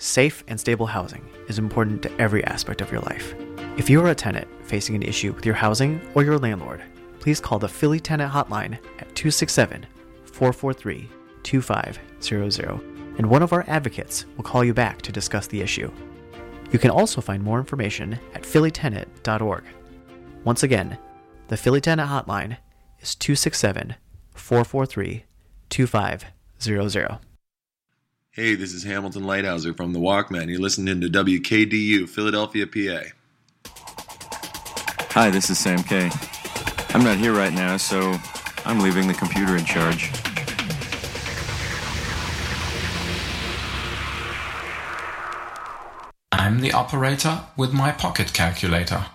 Safe and stable housing is important to every aspect of your life. If you are a tenant facing an issue with your housing or your landlord, please call the Philly Tenant Hotline at 267-443-2500, and one of our advocates will call you back to discuss the issue. You can also find more information at phillytenant.org. Once again, the Philly Tenant Hotline is 267-443-2500. Hey, this is Hamilton Lighthouser from The Walkman. You're listening to WKDU, Philadelphia, PA. Hi, this is Sam K. I'm not here right now, so I'm leaving the computer in charge. I'm the operator with my pocket calculator.